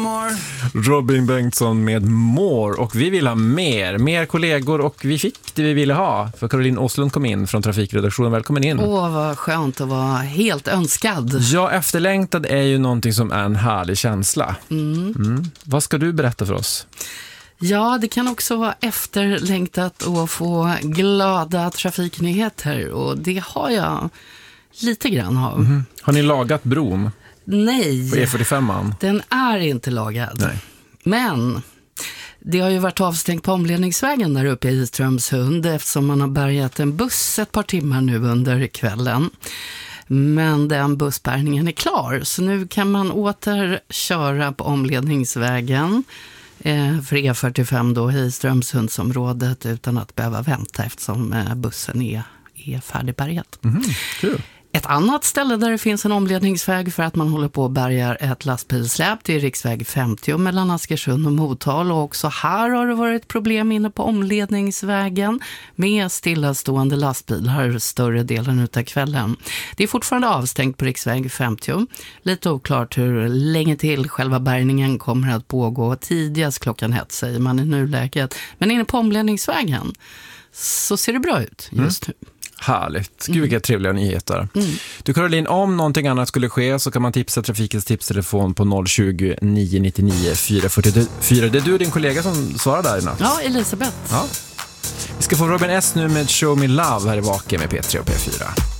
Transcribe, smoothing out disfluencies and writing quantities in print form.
more. Robin Bengtsson med More. Och vi vill ha mer kollegor, och vi fick det vi ville ha. För Caroline Åslund kom in från trafikredaktionen. Välkommen in. Vad skönt att vara helt önskad. Ja, efterlängtad är ju någonting som är en härlig känsla. Vad ska du berätta för oss? Ja, det kan också vara efterlängtat att få glada trafiknyheter, och det har jag lite grann av. Har ni lagat bron? Nej, på E45? Den är inte lagad. Nej. Men det har ju varit avstängt på omledningsvägen där uppe i Strömsund, eftersom man har bärgat en buss ett par timmar nu under kvällen. Men den bussbärgningen är klar, så nu kan man åter köra på omledningsvägen för E45 då i Strömsundsområdet utan att behöva vänta, eftersom bussen är färdigbärgad. Kul. Ett annat ställe där det finns en omledningsväg för att man håller på att bärga ett lastbilsläp, det är riksväg 50 mellan Askersund och Motala, och också här har det varit problem inne på omledningsvägen med stillastående lastbilar större delen utav kvällen. Det är fortfarande avstängt på riksväg 50. Lite oklart hur länge till själva bärgningen kommer att pågå. Tidigast klockan 1 säger man i nuläget. Men inne på omledningsvägen så ser det bra ut just nu. Härligt. Gud, vilka trevliga nyheter. Du Caroline, om någonting annat skulle ske så kan man tipsa Trafikens tipstelefon på 020 999 444. Det är du och din kollega som svarar där i natt. Ja, Elisabeth. Ja. Vi ska få Robin S nu med Show Me Love här i Vaken med P3 och P4.